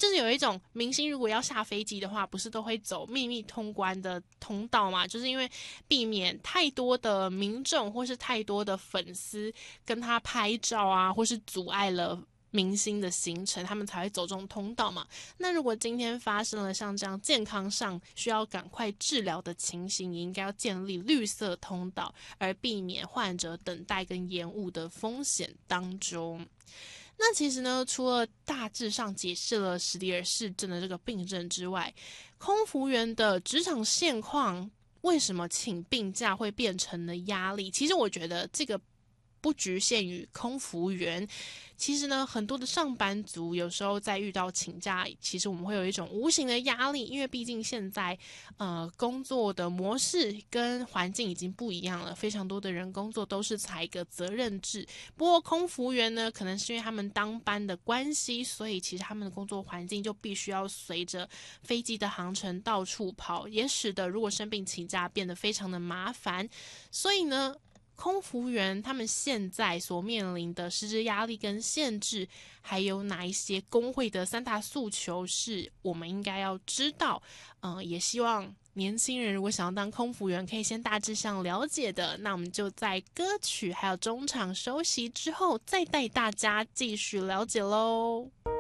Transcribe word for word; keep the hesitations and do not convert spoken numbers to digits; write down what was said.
就是有一种明星如果要下飞机的话，不是都会走秘密通关的通道嘛？就是因为避免太多的民众或是太多的粉丝跟他拍照啊，或是阻碍了明星的行程，他们才会走这种通道嘛。那如果今天发生了像这样健康上需要赶快治疗的情形，也应该要建立绿色通道，而避免患者等待跟延误的风险当中。那其实呢，除了大致上解释了史迪尔氏症的这个病症之外，空服员的职场现况为什么请病假会变成了压力？其实我觉得这个不局限于空服员，其实呢，很多的上班族有时候在遇到请假，其实我们会有一种无形的压力，因为毕竟现在呃工作的模式跟环境已经不一样了，非常多的人工作都是采一个责任制。不过空服员呢，可能是因为他们当班的关系，所以其实他们的工作环境就必须要随着飞机的航程到处跑，也使得如果生病请假变得非常的麻烦。所以呢，空服员他们现在所面临的实质压力跟限制，还有哪一些工会的三大诉求是我们应该要知道，嗯，也希望年轻人如果想要当空服员，可以先大致上了解的。那我们就在歌曲还有中场休息之后，再带大家继续了解咯。